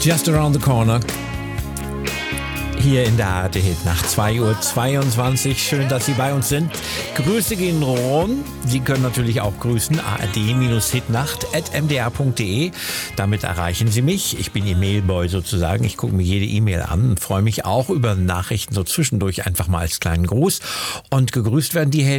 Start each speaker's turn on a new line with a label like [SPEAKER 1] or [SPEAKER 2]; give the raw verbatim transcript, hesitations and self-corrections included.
[SPEAKER 1] Just Around the Corner. Hier in der Arte Hit nach zwei Uhr zweiundzwanzig. Schön, dass Sie bei uns sind. Grüße gehen rum. Sie können natürlich auch grüßen. A R D-Hitnacht at m d r punkt d e. Damit erreichen Sie mich. Ich bin Ihr Mailboy sozusagen. Ich gucke mir jede E-Mail an und freue mich auch über Nachrichten so zwischendurch einfach mal als kleinen Gruß. Und gegrüßt werden die Helden